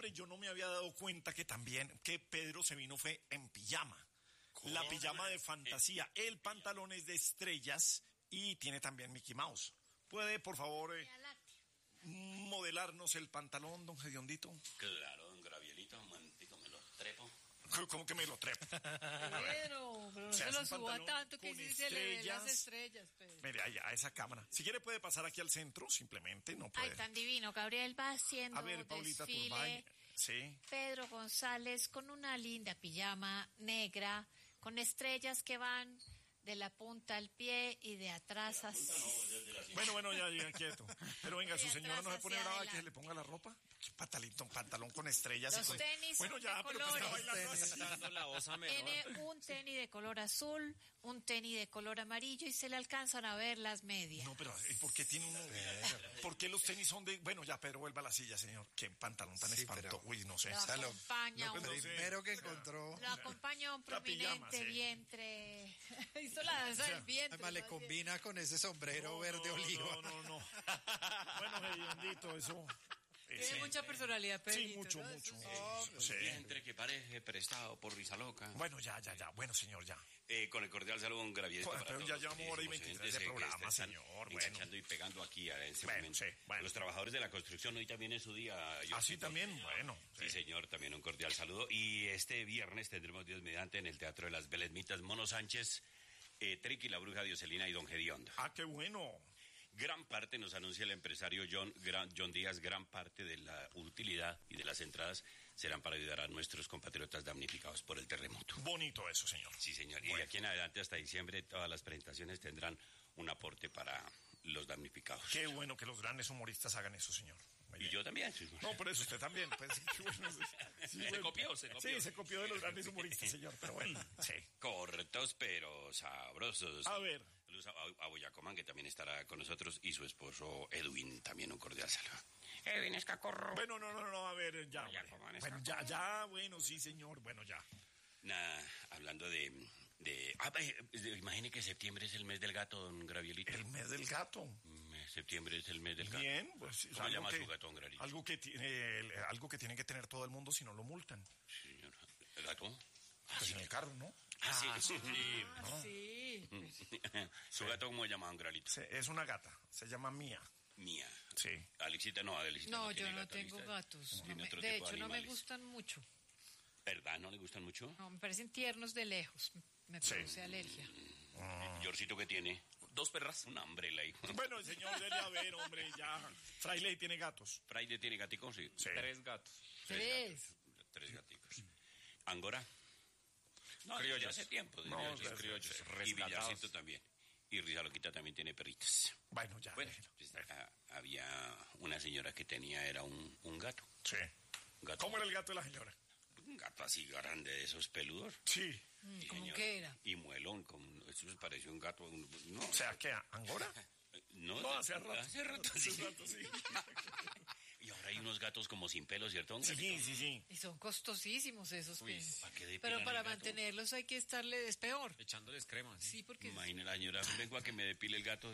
hombre, yo no me había dado cuenta que Pedro se vino fue en pijama. ¿Cómo? La pijama de fantasía. El pantalón es de estrellas y tiene también Mickey Mouse. ¿Puede, por favor, modelarnos el pantalón, don Gediondito? Claro, don Gravielito, un momentico, me lo trepo. ¿Cómo que me lo trepo? Pero no se lo suba tanto que sí se le ven las estrellas. Pedro. Mire, allá, a esa cámara. Si quiere puede pasar aquí al centro, simplemente, no puede. Ay, tan divino. Gabriel va haciendo A ver, Paulita desfile. Turbay. Sí. Pedro González con una linda pijama negra, con estrellas que van de la punta al pie y de atrás hacia... Bueno, ya, quieto. Pero venga, su señora no se pone brava adelante. que se le ponga la ropa. Pantalón con estrellas. Los tenis bueno, ya, de pero que está colores. bailando. La osa menor. Tiene un tenis de color azul, un tenis de color amarillo y se le alcanzan a ver las medias. No, pero ¿por qué tiene uno? ¿Por qué los tenis son de...? Bueno, ya, Pedro, vuelva a la silla, señor. Qué pantalón tan espantoso. Uy, no sé. Lo acompaña, No, pues, Primero que encontró. lo acompaña un La pijama, prominente sí. vientre. Hizo la danza del vientre. Además le más bien. combina con ese sombrero verde oliva. No. Bueno, Gediondito, eso... Tiene mucha personalidad, Pedro. Sí, mucho. Sí. Vientre que parece prestado por risa loca. Bueno, ya. Bueno, señor, ya. Con el cordial saludo, don Gravielito. Joder, para pero todos ya los llevamos hora y queridísimos 23 de oyentes, programa, están señor, bueno. enganchando y pegando aquí en ese Bueno, momento. sí, bueno. Los trabajadores de la construcción, hoy también es su día. Así también, bueno. Sí, señor, también un cordial saludo. Y este viernes tendremos, Dios mediante, en el Teatro de las Belemnitas, Mono Sánchez, Triqui, la Bruja Dioselina y Don Gediondo. Ah, qué bueno. Gran parte, nos anuncia el empresario John Díaz, gran parte de la utilidad y de las entradas serán para ayudar a nuestros compatriotas damnificados por el terremoto. Bonito eso, señor. Sí, señor. Y Bueno. de aquí en adelante hasta diciembre todas las presentaciones tendrán un aporte para los damnificados. Qué bueno que los grandes humoristas hagan eso, señor. Muy Y bien. yo también. No, por eso usted también. Pues, qué bueno. Se copió. Sí, se copió de los grandes humoristas, señor, pero bueno. Sí. Cortos pero sabrosos. A ver. Saludos a Boyacomán, que también estará con nosotros, y su esposo Edwin, también un cordial saludo. Edwin Escacorro. Bueno, no, a ver, ya. Ya, hombre. ¿cómo van a Bueno, estar? ya, bueno, sí, señor, bueno, ya. Nada, hablando imagine que septiembre es el mes del gato, don Gravielito. El mes del gato. Septiembre es el mes del gato. Bien, pues. ¿Cómo llama su gato, don Gravielito? Algo que tiene que tener todo el mundo si no lo multan. Señor, ¿el gato? Pues en el carro, ¿no? Sí. Sí. ¿Su gato cómo se llama, don Gravielito? Es una gata, se llama Mía. Mía. Sí. Alexita No, yo tiene no gato, tengo Alexita. gatos. Tiene otro De tipo hecho, no me animales. gustan mucho. ¿Verdad? ¿No le gustan mucho? No, me parecen tiernos de lejos. Me Sí. produce alergia. Yorcito, ¿qué tiene? Dos perras. Una hambrela ahí. Bueno, el señor, dele a ver, hombre, ya. Fraile tiene gatos. ¿Fraile tiene gaticos? Sí. Sí. 3 gatos. Tres. Tres gaticos. ¿Angora? No, Criollos. ya hace tiempo. No, Criollos. criollos, Y rescatados. Villarcito también. Y Rizaloquita también tiene perritos. Bueno, ya. Bueno, déjelo. pues, había una señora que era un gato. Sí. Un gato. ¿Cómo era el gato de la señora? Un gato así grande de esos peludos. Sí. Sí, ¿Cómo señor. que era? Y muelón, eso se pareció un gato. No, O sea, ¿qué? ¿Angora? no, Hace rato. Hace rato, sí. Hace rato, sí. Y ahora hay unos gatos como sin pelo, ¿cierto? Sí. Y son costosísimos esos Uy, peces. ¿para qué depilan Pero para el gato? mantenerlos hay que estarle es peor. Echándoles crema. Sí, porque... Imagina la señora, vengo a que me depile el gato.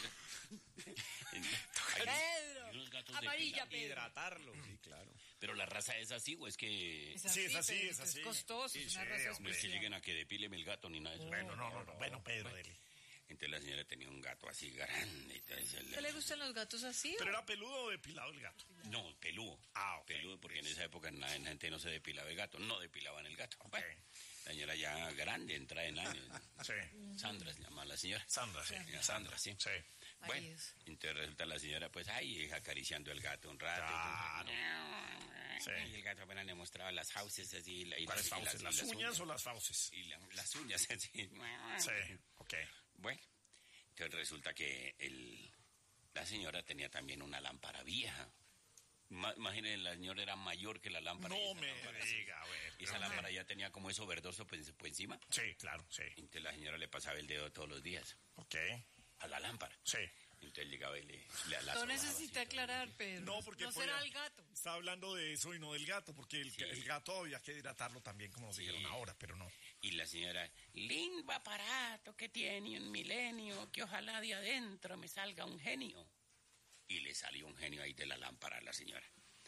Pedro, Hay unos gatos amarilla, depilados. Pedro. Hidratarlo. Sí, claro. Pero la raza es así, o es que... Es Sí, es así, Pedrito, es así. costoso, Sí, es una sí, raza hombre. No es que especial. lleguen a que depíleme el gato ni nada de eso. Bueno, no. Bueno, Pedro, dele. Entonces la señora tenía un gato así grande. Entonces ¿Qué le gustan los gatos así? ¿Pero era peludo o depilado el gato? No, peludo. Ah, ok. Peludo, porque en esa época en la gente no se depilaba el gato. No depilaban el gato. Ok. Bueno, la señora ya grande, entra en años. Sí. Sandra se llama la señora. Sandra, sí. Sandra, sí. Sí. Bueno, Dios. entonces resulta la señora, pues, ahí acariciando el gato un rato. Sí. Y el gato apenas le mostraba las fauces así. ¿Cuáles fauces? ¿Las uñas o las fauces? Y las uñas así. Sí, ok. Bueno, entonces resulta que la señora tenía también una lámpara vieja. Imagínense, la señora era mayor que la lámpara. No y esa me lámpara, diga, güey. Y esa lámpara ya tenía como eso verdoso pues encima. Sí, claro, sí. Entonces la señora le pasaba el dedo todos los días Ok. a la lámpara. Sí. Entonces llegaba y le la No sobaba necesita así, aclarar, Pedro. No, porque no será el gato. Está hablando de eso y no del gato, porque Sí. el gato había que hidratarlo también, como nos dijeron ahora, pero no. Y la señora, lindo aparato que tiene un milenio, que ojalá de adentro me salga un genio. Y le salió un genio ahí de la lámpara a la señora.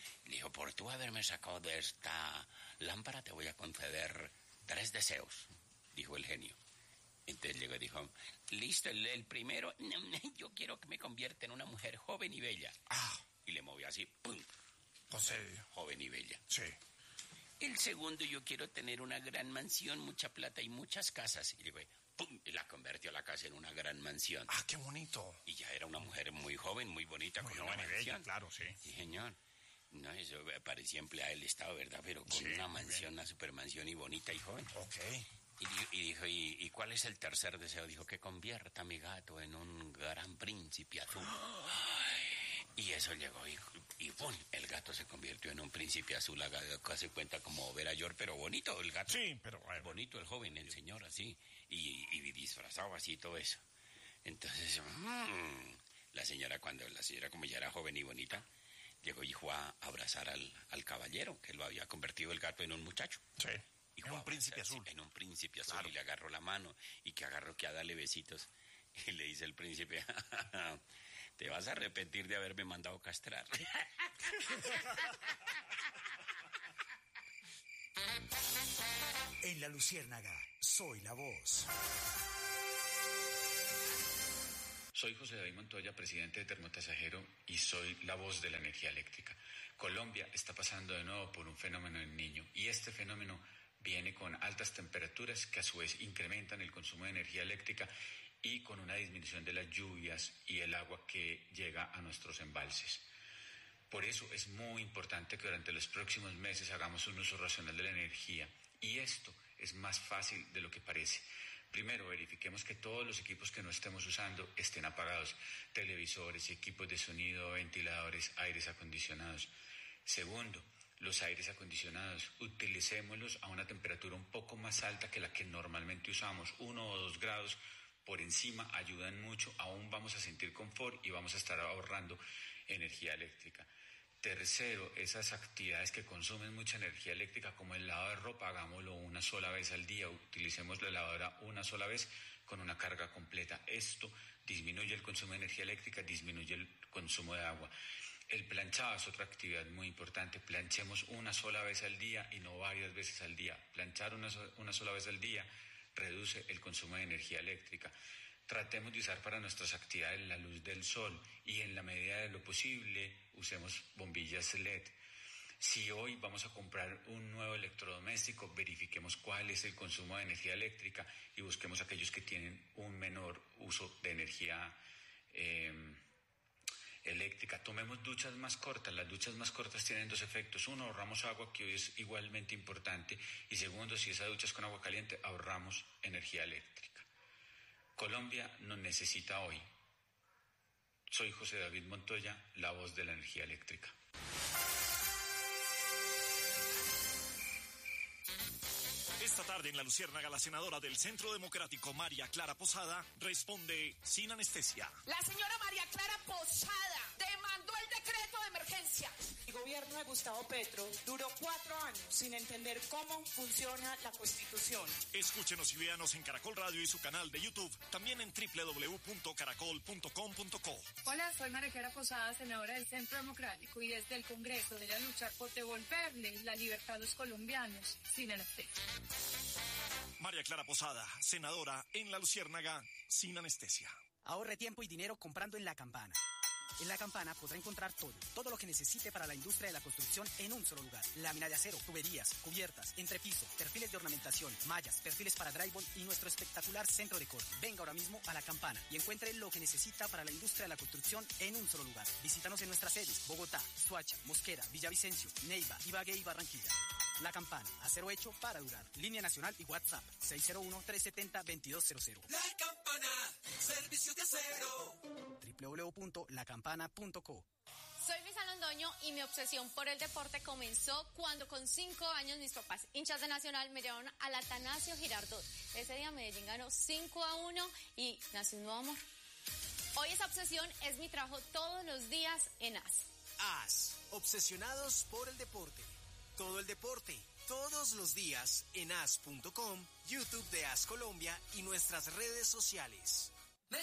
Le dijo, por tú haberme sacado de esta lámpara te voy a conceder 3 deseos, dijo el genio. Entonces llegó y dijo, listo, el primero, yo quiero que me convierta en una mujer joven y bella. Y le movió así, ¡pum! Concedido. Joven y bella. Sí. El segundo, yo quiero tener una gran mansión, mucha plata y muchas casas. Y le digo, ¡pum! Y la convirtió la casa en una gran mansión. Qué bonito. Y ya era una mujer muy joven, muy bonita, Muy con una joven y bella, mansión. claro, sí. Sí, señor. No, eso parecía empleada del Estado, ¿verdad? Pero con Sí, una muy mansión, bien. una supermansión y bonita y joven. Ok. Y dijo, ¿y cuál es el tercer deseo? Dijo, que convierta a mi gato en un gran príncipe azul. Y eso llegó y ¡pum! El gato se convirtió en un príncipe azul, casi cuenta como Vera York, pero bonito el gato. Sí, pero Bonito el joven, el señor, así, y disfrazado así, todo eso. Entonces, la señora, como ya era joven y bonita, llegó y fue a abrazar al caballero, que lo había convertido el gato en un muchacho. Sí. Y En un príncipe azul. En un príncipe azul, Claro. y le agarró la mano, y que agarró que a darle besitos. Y le dice el príncipe, te vas a arrepentir de haberme mandado castrar. En La Luciérnaga, soy la voz. Soy José David Montoya, presidente de Termotasajero, y soy la voz de la energía eléctrica. Colombia está pasando de nuevo por un fenómeno del Niño, y este fenómeno viene con altas temperaturas que a su vez incrementan el consumo de energía eléctrica y con una disminución de las lluvias y el agua que llega a nuestros embalses. Por eso es muy importante que durante los próximos meses hagamos un uso racional de la energía, y esto es más fácil de lo que parece. Primero, verifiquemos que todos los equipos que no estemos usando estén apagados: televisores, equipos de sonido, ventiladores, aires acondicionados. Segundo, los aires acondicionados, utilicémoslos a una temperatura un poco más alta que la que normalmente usamos, 1 o 2 grados por encima, ayudan mucho, aún vamos a sentir confort y vamos a estar ahorrando energía eléctrica. Tercero, esas actividades que consumen mucha energía eléctrica, como el lavado de ropa, hagámoslo una sola vez al día, utilicemos la lavadora una sola vez con una carga completa. Esto disminuye el consumo de energía eléctrica, disminuye el consumo de agua. El planchado es otra actividad muy importante. Planchemos una sola vez al día y no varias veces al día. Planchar una sola vez al día reduce el consumo de energía eléctrica. Tratemos de usar para nuestras actividades la luz del sol y en la medida de lo posible usemos bombillas LED. Si hoy vamos a comprar un nuevo electrodoméstico, verifiquemos cuál es el consumo de energía eléctrica y busquemos aquellos que tienen un menor uso de energía eléctrica. Tomemos duchas más cortas. Las duchas más cortas tienen 2 efectos. Uno, ahorramos agua, que hoy es igualmente importante. Y segundo, si esa ducha es con agua caliente, ahorramos energía eléctrica. Colombia nos necesita hoy. Soy José David Montoya, la voz de la energía eléctrica. Esta tarde en La Luciérnaga, la senadora del Centro Democrático, María Clara Posada, responde sin anestesia. La señora María Clara Posada demandó el decreto de emergencia. El gobierno de Gustavo Petro duró 4 años sin entender cómo funciona la Constitución. Escúchenos y véanos en Caracol Radio y su canal de YouTube, también en www.caracol.com.co. Hola, soy María Clara Posada, senadora del Centro Democrático, y desde el Congreso de la lucha por devolverle la libertad a los colombianos sin anestesia. María Clara Posada, senadora en La Luciérnaga, sin anestesia. Ahorre tiempo y dinero comprando en La Campana. En La Campana podrá encontrar todo lo que necesite para la industria de la construcción en un solo lugar. Lámina de acero, tuberías, cubiertas, entrepiso, perfiles de ornamentación, mallas, perfiles para drywall y nuestro espectacular centro de corte. Venga ahora mismo a La Campana y encuentre lo que necesita para la industria de la construcción en un solo lugar. Visítanos en nuestras sedes: Bogotá, Soacha, Mosquera, Villavicencio, Neiva, Ibagué y Barranquilla. La Campana, acero hecho para durar. Línea nacional y WhatsApp 601-370-2200. La Campana, servicio de acero. www.lacampana.co. Soy Luisa Londoño y mi obsesión por el deporte comenzó cuando con 5 años mis papás, hinchas de Nacional, me llevaron al Atanasio Girardot. Ese día Medellín ganó 5-1 y nació un nuevo amor. Hoy esa obsesión es mi trabajo todos los días en AS. AS, obsesionados por el deporte. Todo el deporte, todos los días en as.com, YouTube de AS Colombia y nuestras redes sociales.